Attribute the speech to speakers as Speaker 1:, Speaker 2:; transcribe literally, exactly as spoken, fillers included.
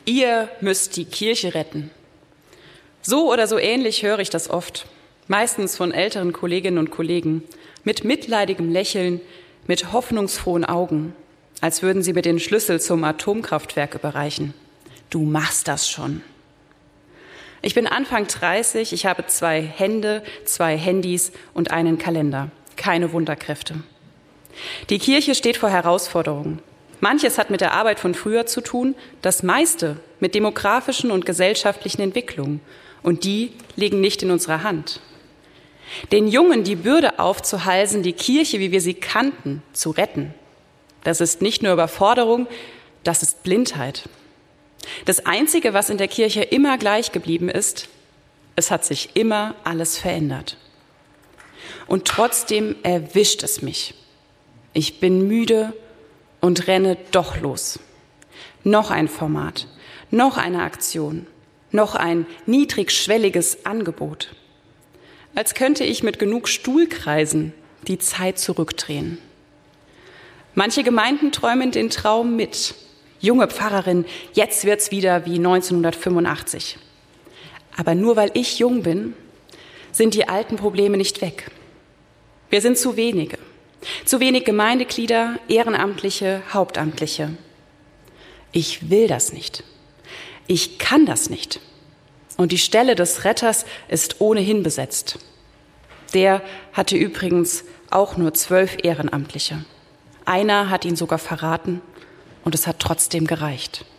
Speaker 1: Ihr müsst die Kirche retten. So oder so ähnlich höre ich das oft, meistens von älteren Kolleginnen und Kollegen, mit mitleidigem Lächeln, mit hoffnungsfrohen Augen, als würden sie mir den Schlüssel zum Atomkraftwerk überreichen. Du machst das schon. Ich bin Anfang dreißig, ich habe zwei Hände, zwei Handys und einen Kalender. Keine Wunderkräfte. Die Kirche steht vor Herausforderungen. Manches hat mit der Arbeit von früher zu tun, das meiste mit demografischen und gesellschaftlichen Entwicklungen. Und die liegen nicht in unserer Hand. Den Jungen die Bürde aufzuhalsen, die Kirche, wie wir sie kannten, zu retten, das ist nicht nur Überforderung, das ist Blindheit. Das Einzige, was in der Kirche immer gleich geblieben ist, es hat sich immer alles verändert. Und trotzdem erwischt es mich. Ich bin müde und renne doch los. Noch ein Format, noch eine Aktion, noch ein niedrigschwelliges Angebot. Als könnte ich mit genug Stuhlkreisen die Zeit zurückdrehen. Manche Gemeinden träumen den Traum mit. Junge Pfarrerin, jetzt wird's wieder wie neunzehnhundertfünfundachtzig. Aber nur weil ich jung bin, sind die alten Probleme nicht weg. Wir sind zu wenige. Zu wenig Gemeindeglieder, Ehrenamtliche, Hauptamtliche. Ich will das nicht. Ich kann das nicht. Und die Stelle des Retters ist ohnehin besetzt. Der hatte übrigens auch nur zwölf Ehrenamtliche. Einer hat ihn sogar verraten und es hat trotzdem gereicht.